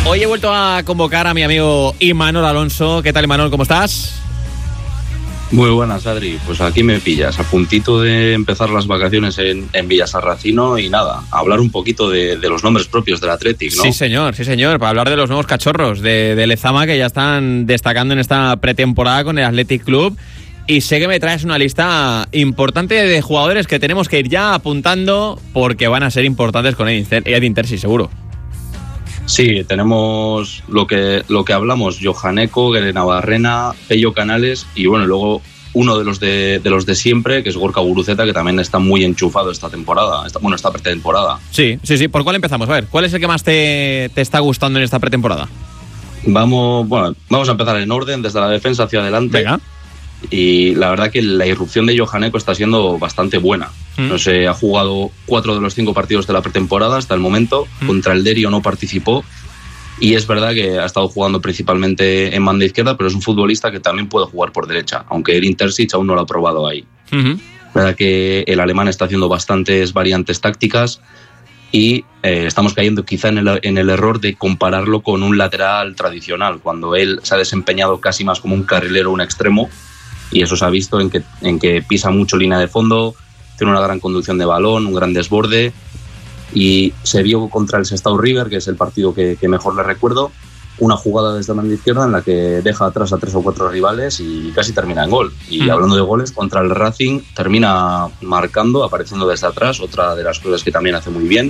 Hoy he vuelto a convocar a mi amigo Imanol Alonso. ¿Qué tal, Imanol? ¿Cómo estás? Muy buenas, Adri. Pues aquí me pillas, a puntito de empezar las vacaciones en Villasarracino y nada, a hablar un poquito de los nombres propios del Athletic, ¿no? Sí, señor, para hablar de los nuevos cachorros de Lezama que ya están destacando en esta pretemporada con el Athletic Club. Y sé que me traes una lista importante de jugadores que tenemos que ir ya apuntando porque van a ser importantes con Edin Terzic, seguro. Sí, tenemos lo que hablamos, Johaneko, Guerenabarrena, Pello Canales y bueno, luego uno de los de siempre, que es Gorka Guruceta, que también está muy enchufado esta temporada, esta pretemporada. Sí. ¿Por cuál empezamos? A ver, ¿cuál es el que más te está gustando en esta pretemporada? Vamos a empezar en orden, desde la defensa hacia adelante. Venga. Y la verdad que la irrupción de Johaneko está siendo bastante buena. No sé, ha jugado 4 de los 5 partidos de la pretemporada hasta el momento. Contra el Derio no participó. Y es verdad que ha estado jugando principalmente en banda izquierda, pero es un futbolista que también puede jugar por derecha, aunque Edin Terzic aún no lo ha probado ahí. La verdad que el alemán está haciendo bastantes variantes tácticas y estamos cayendo quizá en el error de compararlo con un lateral tradicional, cuando él se ha desempeñado casi más como un carrilero, un extremo. Y eso se ha visto en que pisa mucho línea de fondo, tiene una gran conducción de balón, un gran desborde, y se vio contra el Sestao River, que es el partido que mejor le recuerdo, una jugada desde la banda izquierda en la que deja atrás a 3 o 4 rivales y casi termina en gol. Y hablando de goles, contra el Racing termina marcando, apareciendo desde atrás, otra de las cosas que también hace muy bien.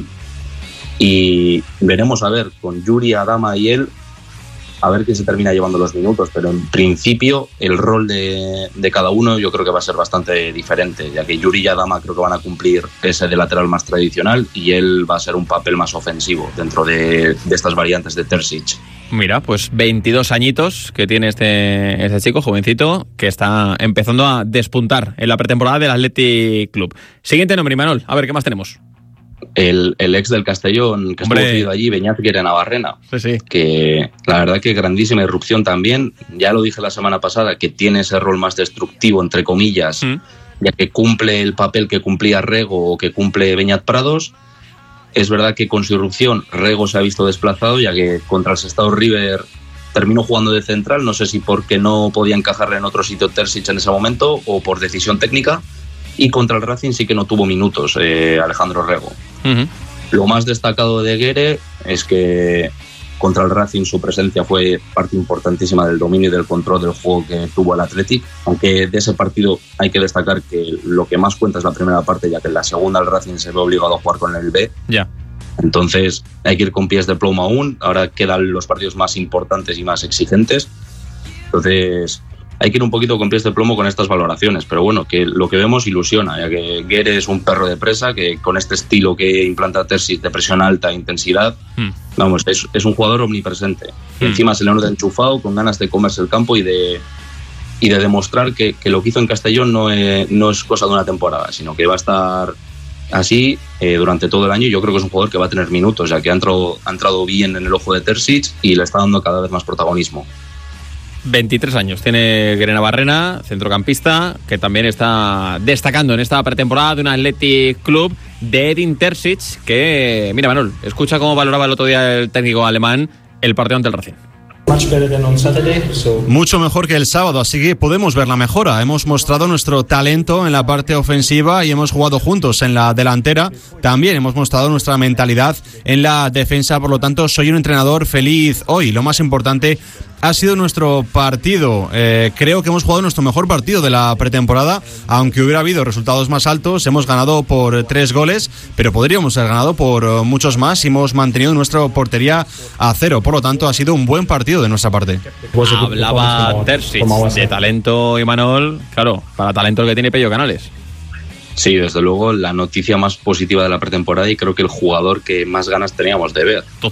Y veremos a ver, con Yuri, Adama y él, a ver quién se termina llevando los minutos, pero en principio el rol de cada uno yo creo que va a ser bastante diferente, ya que Yuri y Adama creo que van a cumplir ese de lateral más tradicional y él va a ser un papel más ofensivo dentro de estas variantes de Terzic. Mira, pues 22 añitos que tiene este chico, jovencito, que está empezando a despuntar en la pretemporada del Athletic Club. Siguiente nombre, Imanol, a ver, ¿qué más tenemos? El ex del Castellón, que estuvo cedido allí, Beñat Guerenabarrena, sí. Que la verdad que grandísima irrupción también. Ya lo dije la semana pasada, que tiene ese rol más destructivo, entre comillas, ya que cumple el papel que cumplía Rego o que cumple Beñat Prados. Es verdad que con su irrupción Rego se ha visto desplazado, ya que contra el Sestao River terminó jugando de central, no sé si porque no podía encajarle en otro sitio Terzic en ese momento o por decisión técnica. Y contra el Racing sí que no tuvo minutos Alejandro Rego. Lo más destacado de Guere es que contra el Racing su presencia fue parte importantísima del dominio y del control del juego que tuvo el Athletic, aunque de ese partido hay que destacar que lo que más cuenta es la primera parte, ya que en la segunda el Racing se ve obligado a jugar con el B. Entonces hay que ir con pies de plomo aún. Ahora quedan los partidos más importantes y más exigentes. Entonces hay que ir un poquito con pies de plomo con estas valoraciones, pero bueno, que lo que vemos ilusiona, ya que Guere es un perro de presa, que con este estilo que implanta Terzic de presión alta, intensidad, vamos, es un jugador omnipresente. Encima se le nota enchufado, con ganas de comerse el campo y de demostrar que lo que hizo en Castellón no es cosa de una temporada, sino que va a estar así durante todo el año. Yo creo que es un jugador que va a tener minutos, ya que ha entrado bien en el ojo de Terzic y le está dando cada vez más protagonismo. 23 años tiene Guerenabarrena, centrocampista, que también está destacando en esta pretemporada de un Athletic Club de Edin Terzic, que, mira, Manol, escucha cómo valoraba el otro día el técnico alemán el partido ante el Racing. Mucho mejor que el sábado, así que podemos ver la mejora. Hemos mostrado nuestro talento en la parte ofensiva y hemos jugado juntos en la delantera. También hemos mostrado nuestra mentalidad en la defensa, por lo tanto soy un entrenador feliz hoy. Lo más importante ha sido nuestro partido. Creo que hemos jugado nuestro mejor partido de la pretemporada, aunque hubiera habido resultados más altos. Hemos ganado por 3 goles, pero podríamos haber ganado por muchos más y hemos mantenido nuestra portería a 0. Por lo tanto, ha sido un buen partido de nuestra parte. Hablaba Terzic de talento, Imanol. Claro, para talento el que tiene Pello Canales. Sí, desde luego la noticia más positiva de la pretemporada y creo que el jugador que más ganas teníamos de ver.